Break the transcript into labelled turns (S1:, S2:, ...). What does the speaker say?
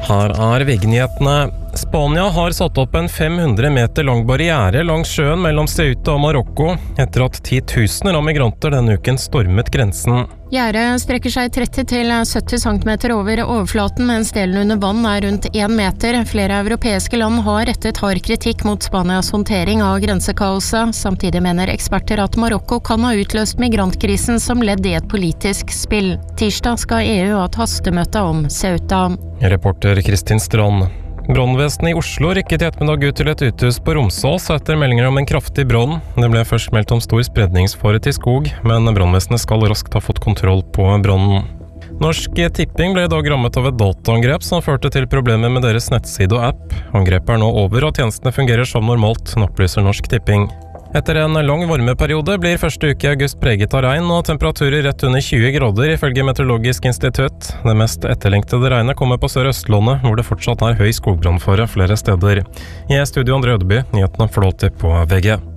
S1: Her VG-nyhetene. Spania har satt opp en 500 meter lang barriere langs sjøen mellom Ceuta og Marokko, etter at 10 000 av migranter denne uken stormet grensen.
S2: Gjerdet strekker seg 30 til 70 cm over overflaten, mens delen under vann er rundt 1 meter. Flere europeiske land har rettet hard kritikk mot Spanias håndtering av grensekaoset. Samtidig mener eksperter at Marokko kan ha utløst migrantkrisen som ledd i et politisk spill. Tirsdag skal EU ha et hastemøte om Ceuta.
S1: Reporter Kristin Strand. Brannvesenet i Oslo rykket i ettermiddag ut til et uthus på Romsås etter meldinger om en kraftig brann. Det ble først meldt om stor spredningsfare til skog, men brannvesenet skal raskt ha fått kontroll på brannen. Norsk Tipping ble i dag rammet av et dataangrep som førte til problemer med deres nettside og app. Angrepet er nå over, og tjenestene fungerer som normalt, opplyser Norsk Tipping. Etter en lang varmeperiode blir første uke i august preget av regn og temperaturer rett under 20 grader ifølge Meteorologisk institutt. Det mest etterlengtede regnet kommer på Sør-Østlandet, hvor det fortsatt er høy skogbrannfare flere steder. I studio André Ødeby, nyhetene får lov til på VG.